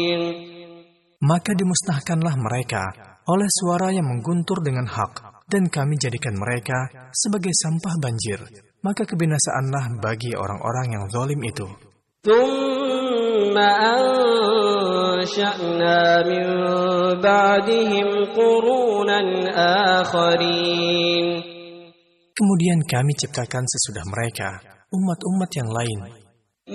Maka dimusnahkanlah mereka oleh suara yang mengguntur dengan hak, dan kami jadikan mereka sebagai sampah banjir. Maka kebinasaanlah bagi orang-orang yang zalim itu. ثُمَّ أَنشَأْنَا مِن بَعْدِهِمْ قُرُونًا آخَرِينَ. Kemudian kami ciptakan sesudah mereka umat-umat yang lain